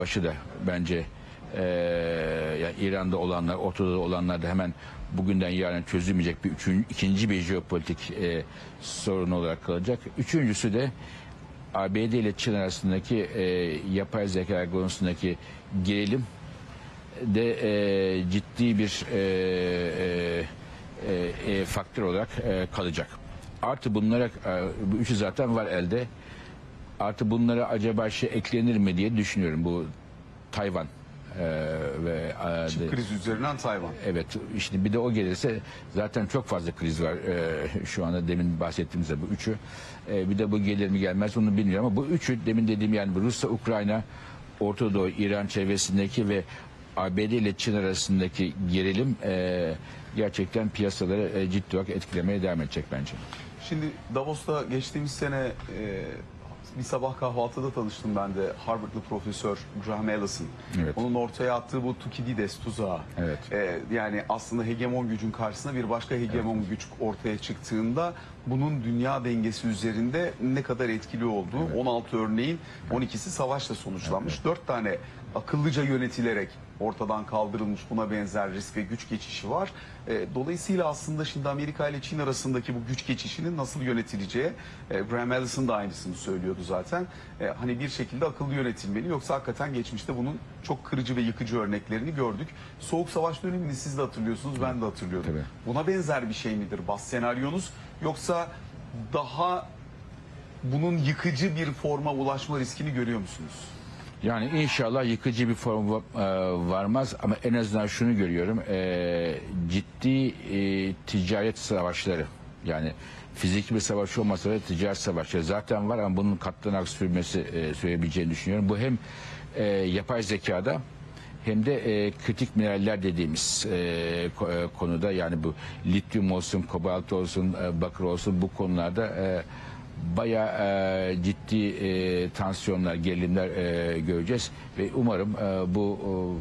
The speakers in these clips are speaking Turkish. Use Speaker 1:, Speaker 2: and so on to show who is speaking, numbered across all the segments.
Speaker 1: başı da bence yani İran'da olanlar, Ortadoğu'da olanlar da hemen bugünden yarın çözülmeyecek bir ikinci bir jeopolitik sorun olarak kalacak. Üçüncüsü de ABD ile Çin arasındaki yapay zeka konusundaki gerilim de ciddi bir faktör olarak kalacak. Artı bunlara bu üçü zaten var elde. Artı bunlara acaba eklenir mi diye düşünüyorum. Bu Tayvan ve
Speaker 2: Çip krizi üzerinden Tayvan.
Speaker 1: Evet, işte bir de o gelirse zaten çok fazla kriz var şu anda, demin bahsettiğimizde bu üçü. Bir de bu gelir mi gelmez onu bilmiyorum ama bu üçü, demin dediğim yani Rusya, Ukrayna, Orta Doğu, İran çevresindeki ve ABD ile Çin arasındaki gerilim gerçekten piyasaları ciddi olarak etkilemeye devam edecek bence.
Speaker 2: Şimdi Davos'ta geçtiğimiz sene bir sabah kahvaltıda tanıştım ben de Harvard'lı profesör Graham Allison.
Speaker 1: Evet.
Speaker 2: Onun ortaya attığı bu Thukydides tuzağı.
Speaker 1: Evet.
Speaker 2: Yani aslında hegemon gücün karşısına bir başka hegemon güç ortaya çıktığında bunun dünya dengesi üzerinde ne kadar etkili olduğu, 16 örneğin 12'si savaşla sonuçlanmış. 4 tane akıllıca yönetilerek ortadan kaldırılmış buna benzer risk ve güç geçişi var. Dolayısıyla aslında şimdi Amerika ile Çin arasındaki bu güç geçişinin nasıl yönetileceği, Graham Allison da aynısını söylüyordu zaten. Hani bir şekilde akıllı yönetilmeli, yoksa hakikaten geçmişte bunun çok kırıcı ve yıkıcı örneklerini gördük. Soğuk Savaş dönemini siz de hatırlıyorsunuz, ben de hatırlıyorum.
Speaker 1: Tabii.
Speaker 2: Buna benzer bir şey midir bas senaryonuz, yoksa daha bunun yıkıcı bir forma ulaşma riskini görüyor musunuz?
Speaker 1: Yani inşallah yıkıcı bir form varmaz ama en azından şunu görüyorum, ciddi ticaret savaşları, yani fiziki bir savaş olmasa da ticaret savaşları zaten var ama bunun katlanarak sürmesi sürebileceğini düşünüyorum. Bu hem yapay zekada hem de kritik mineraller dediğimiz konuda, yani bu lityum olsun, kobalt olsun, bakır olsun, bu konularda bayağı ciddi tansiyonlar, gerilimler göreceğiz ve umarım bu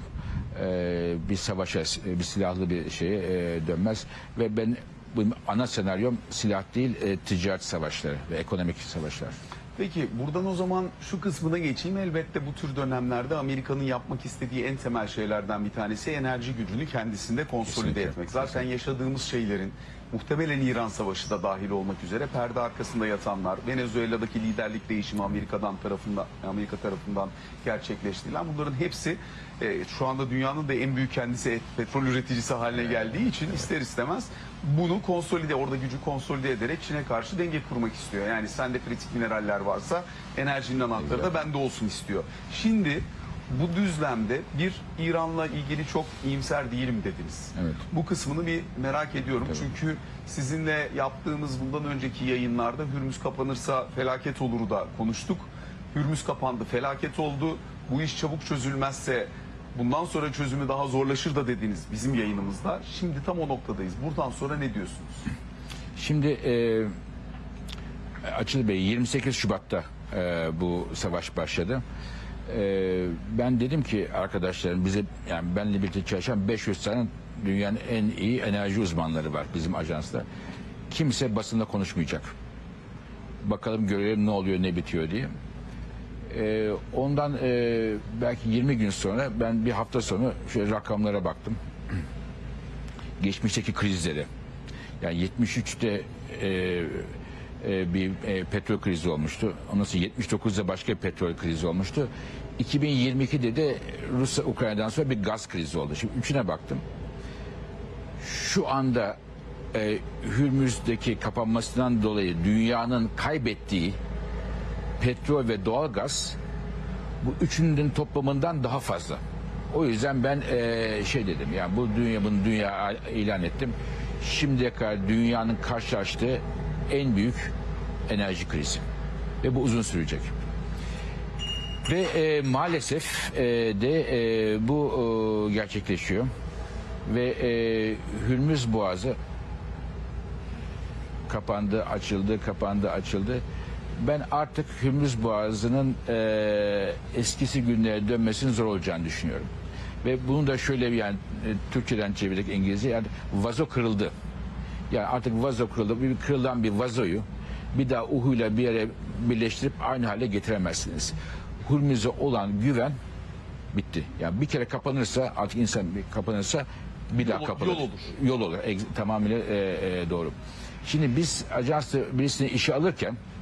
Speaker 1: bir savaşa, bir silahlı bir şeye dönmez ve ben bu ana senaryom silah değil, ticaret savaşları ve ekonomik savaşlar.
Speaker 2: Peki buradan o zaman şu kısmına geçeyim. Elbette bu tür dönemlerde Amerika'nın yapmak istediği en temel şeylerden bir tanesi enerji gücünü kendisinde konsolide
Speaker 1: Kesinlikle.
Speaker 2: etmek. Zaten yaşadığımız şeylerin, muhtemelen İran Savaşı da dahil olmak üzere, perde arkasında yatanlar, Venezuela'daki liderlik değişimi Amerika tarafından gerçekleştirilen, bunların hepsi şu anda dünyanın da en büyük kendisi petrol üreticisi haline geldiği için ister istemez bunu konsolide, orada gücü konsolide ederek Çin'e karşı denge kurmak istiyor. Yani sende kritik mineraller varsa enerjinin anahtarı da bende olsun istiyor. Şimdi bu düzlemde bir İran'la ilgili çok iyimser değilim dediniz.
Speaker 1: Evet.
Speaker 2: Bu kısmını bir merak ediyorum.
Speaker 1: Tabii.
Speaker 2: Çünkü sizinle yaptığımız bundan önceki yayınlarda Hürmüz kapanırsa felaket oluru da konuştuk. Hürmüz kapandı, felaket oldu. Bu iş çabuk çözülmezse bundan sonra çözümü daha zorlaşır da dediniz bizim yayınımızda. Şimdi tam o noktadayız. Buradan sonra ne diyorsunuz?
Speaker 1: Şimdi Açıl Bey, 28 Şubat'ta bu savaş başladı. Ben dedim ki arkadaşlarım, bize, yani benle birlikte çalışan 500 tane dünyanın en iyi enerji uzmanları var bizim ajansta. Kimse basında konuşmayacak. Bakalım görelim ne oluyor, ne bitiyor diye. Ondan belki 20 gün sonra ben bir hafta sonu şöyle rakamlara baktım. Geçmişteki krizleri. Yani 73'te bir petrol krizi olmuştu. Ondan sonra 79'da başka bir petrol krizi olmuştu. 2022'de de Rusya Ukrayna'dan sonra bir gaz krizi oldu. Şimdi üçüne baktım. Şu anda Hürmüz'deki kapanmasından dolayı dünyanın kaybettiği petrol ve doğalgaz bu üçünün toplamından daha fazla. O yüzden ben şey dedim, yani bunu dünya ilan ettim. Şimdiye kadar dünyanın karşılaştığı en büyük enerji krizi ve bu uzun sürecek. Ve maalesef de bu gerçekleşiyor ve Hürmüz Boğazı kapandı, açıldı, kapandı, açıldı. Ben artık Hürmüz Boğazı'nın eskisi günlere dönmesinin zor olacağını düşünüyorum. Ve bunu da şöyle, yani Türkçeden çevirdik İngilizce, yani vazo kırıldı. Yani artık vazo kırıldı. Bir kırılan bir vazoyu bir daha uhuyla bir yere birleştirip aynı hale getiremezsiniz. Hürmüz'e olan güven Bitti. Yani bir kere kapanırsa, artık insan bir kapanırsa bir daha
Speaker 2: Yol-
Speaker 1: kapanır.
Speaker 2: yol olur.
Speaker 1: Yol olur. Tamamıyla doğru. Şimdi biz ajansta birisini işe alırken